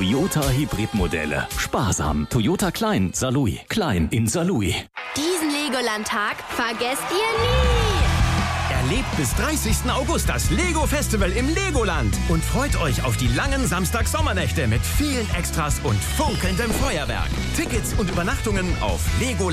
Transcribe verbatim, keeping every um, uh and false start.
Toyota Hybridmodelle. Sparsam. Toyota Klein, Saarlouis. Klein in Saarlouis. Diesen Legoland-Tag vergesst ihr nie! Erlebt bis dreißigsten August das Lego-Festival im Legoland und freut euch auf die langen Samstag-Sommernächte mit vielen Extras und funkelndem Feuerwerk. Tickets und Übernachtungen auf Lego.